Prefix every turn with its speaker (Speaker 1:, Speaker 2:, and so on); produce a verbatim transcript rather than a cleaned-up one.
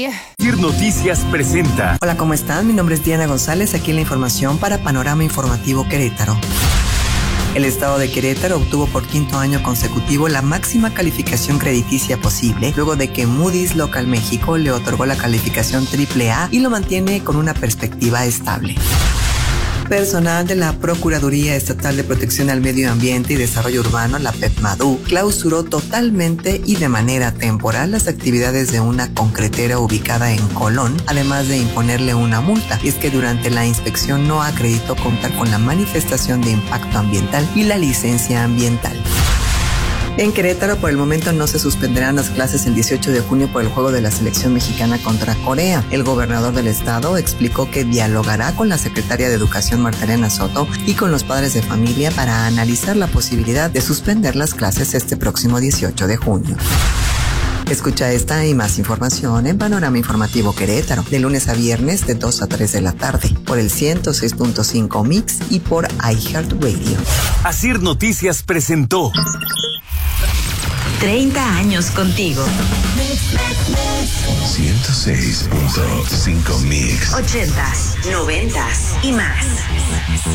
Speaker 1: Bye.
Speaker 2: Asir Noticias presenta.
Speaker 3: Hola, ¿cómo están? Mi nombre es Diana González, aquí en la información para Panorama Informativo Querétaro. El estado de Querétaro obtuvo por quinto año consecutivo la máxima calificación crediticia posible, luego de que Moody's Local México le otorgó la calificación triple A y lo mantiene con una perspectiva estable. Personal de la Procuraduría Estatal de Protección al Medio Ambiente y Desarrollo Urbano, la PEPMADU, clausuró totalmente y de manera temporal las actividades de una concretera ubicada en Colón, además de imponerle una multa. Y es que durante la inspección no acreditó contar con la manifestación de impacto ambiental y la licencia ambiental. En Querétaro, por el momento, no se suspenderán las clases el dieciocho de junio por el juego de la selección mexicana contra Corea. El gobernador del estado explicó que dialogará con la secretaria de Educación, Marta Elena Soto, y con los padres de familia para analizar la posibilidad de suspender las clases este próximo dieciocho de junio. Escucha esta y más información en Panorama Informativo Querétaro, de lunes a viernes de dos a tres de la tarde, por el ciento seis punto cinco Mix y por iHeartRadio.
Speaker 2: Asir Noticias presentó
Speaker 4: treinta años contigo.
Speaker 5: ciento seis punto cinco Mix.
Speaker 4: ochentas, noventas y más.